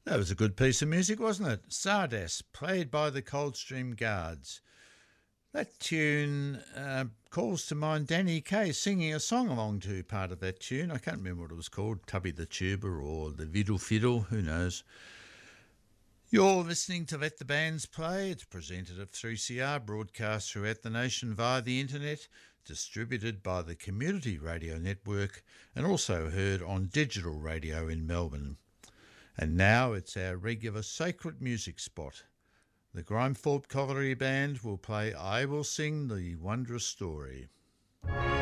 That was a good piece of music, wasn't it? Stardust, played by the Coldstream Guards. That tune calls to mind Danny Kaye singing a song along to part of that tune. I can't remember what it was called, Tubby the Tuba or the Viddle Fiddle, who knows. You're listening to Let the Bands Play. It's presented at 3CR, broadcast throughout the nation via the internet, distributed by the Community Radio Network, and also heard on digital radio in Melbourne. And now it's our regular sacred music spot. The Grimethorpe Colliery Band will play I Will Sing the Wondrous Story.